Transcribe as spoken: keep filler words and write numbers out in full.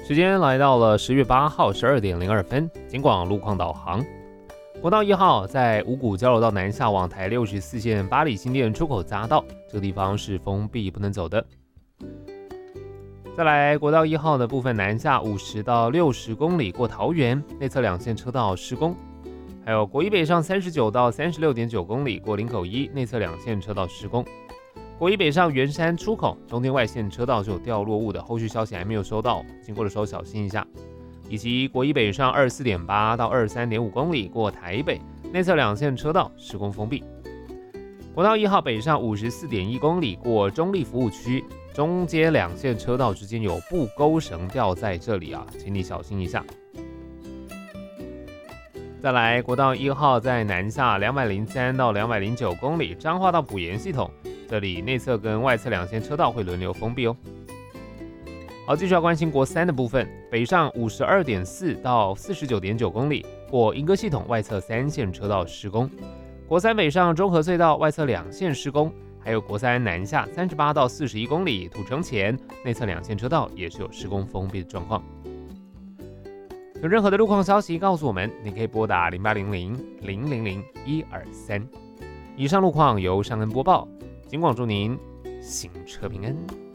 时间来到了十月八号十二点零二分，警广路况导航。国道一号在五股交流道南下往台六十四线八里新店出口匝道，这个地方是封闭不能走的。再来，国道一号的部分南下五十到六十公里过桃园，内侧两线车道施工。还有国一北上三十九到三十六点九公里过林口一，内侧两线车道施工。国一北上圆山出口中间外线车道是有掉落物的，后续消息还没有收到，经过的时候小心一下。以及国一北上二十四点八到二十三点五公里过台北，内侧两线车道施工封闭。国道一号北上五十四点一公里过中立服务区，中间两线车道之间有布钩绳吊在这里啊，请你小心一下。再来，国道一号在南下两百零三到两百零九公里，彰化到埔盐系统，这里内侧跟外侧两线车道会轮流封闭哦。好，继续要关心国三的部分，北上五十二点四到四十九点九公里，过莺歌系统外侧三线车道施工。国三北上中和隧道外侧两线施工，还有国三南下三十八到四十一公里，土城前内侧两线车道也是有施工封闭的状况。有任何的路况消息告诉我们，你可以拨打零八零零零零零一二三。以上路况由尚恩播报，警广祝您行车平安。